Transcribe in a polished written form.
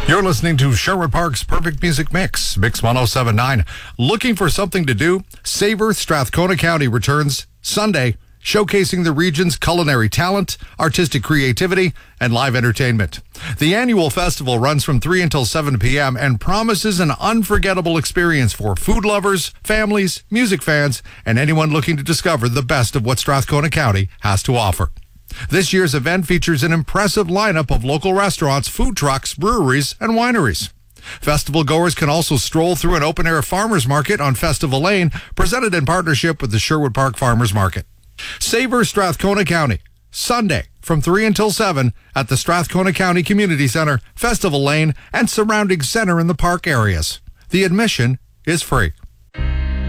You're listening to Sherwood Park's Perfect Music Mix, Mix 1079. Looking for something to do? Savor Strathcona County returns Sunday, showcasing the region's culinary talent, artistic creativity, and live entertainment. The annual festival runs from 3 until 7 p.m. and promises an unforgettable experience for food lovers, families, music fans, and anyone looking to discover the best of what Strathcona County has to offer. This year's event features an impressive lineup of local restaurants, food trucks, breweries, and wineries. Festival goers can also stroll through an open-air farmers market on Festival Lane, presented in partnership with the Sherwood Park Farmers Market. Savor Strathcona County, Sunday from 3 until 7 at the Strathcona County Community Center, Festival Lane, and surrounding center in the park areas. The admission is free.